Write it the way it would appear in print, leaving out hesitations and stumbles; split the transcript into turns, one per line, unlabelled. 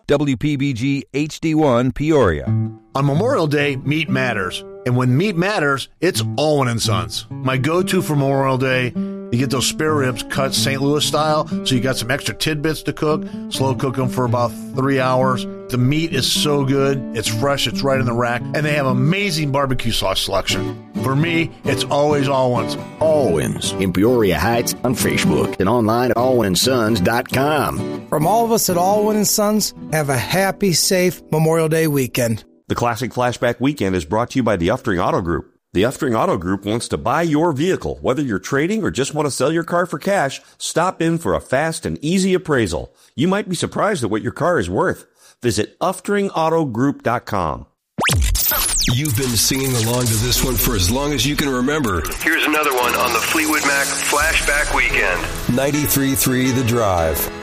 WPBG HD1 Peoria.
On Memorial Day, meat matters. And when meat matters, it's Alwyn & Sons. My go-to for Memorial Day, you get those spare ribs cut St. Louis style, so you got some extra tidbits to cook. Slow cook them for about 3 hours. The meat is so good. It's fresh. It's right in the rack. And they have amazing barbecue sauce selection. For me, it's always Alwyn's.
Alwyn's in Peoria Heights on Facebook and online at alwynsons.com.
From all of us at Alwyn & Sons, have a happy, safe Memorial Day weekend.
The Classic Flashback Weekend is brought to you by the Uftring Auto Group. The Uftring Auto Group wants to buy your vehicle. Whether you're trading or just want to sell your car for cash, stop in for a fast and easy appraisal. You might be surprised at what your car is worth. Visit UfteringAutoGroup.com.
You've been singing along to this one for as long as you can remember.
Here's another one on the Fleetwood Mac Flashback Weekend.
93.3 The Drive.